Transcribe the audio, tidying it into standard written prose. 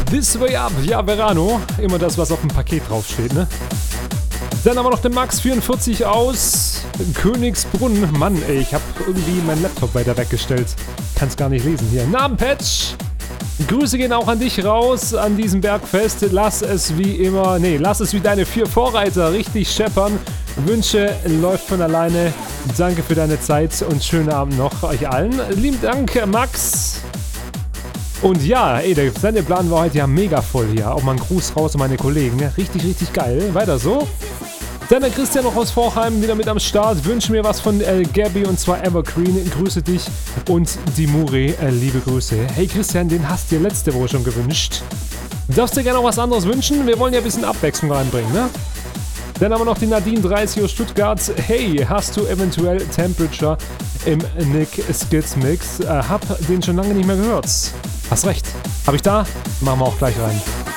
This Way Up, ja, Verano. Immer das, was auf dem Paket draufsteht, ne? Dann haben wir noch den Max44 aus Königsbrunn. Mann, ey, ich habe irgendwie meinen Laptop weiter weggestellt. Kann's gar nicht lesen hier. Namenpatch. Grüße gehen auch an dich raus, an diesem Bergfest. Lass es wie immer, nee, lass es wie deine 4 Vorreiter richtig scheppern. Wünsche läuft von alleine. Danke für deine Zeit und schönen Abend noch euch allen. Lieben Dank, Max. Und ja, ey, der Sendeplan war heute ja mega voll hier. Auch mal ein Gruß raus an meine Kollegen. Richtig, richtig geil. Weiter so. Dann der Christian noch aus Vorheim wieder mit am Start. Wünsche mir was von Gabby und zwar Evergreen. Grüße dich und die Muri. Liebe Grüße. Hey Christian, den hast du dir letzte Woche schon gewünscht. Darfst dir gerne noch was anderes wünschen? Wir wollen ja ein bisschen Abwechslung reinbringen, ne? Dann haben wir noch die Nadine 30 aus Stuttgart. Hey, hast du eventuell Temperature im Nick Skits Mix? Hab den schon lange nicht mehr gehört. Hast recht. Hab ich da? Machen wir auch gleich rein.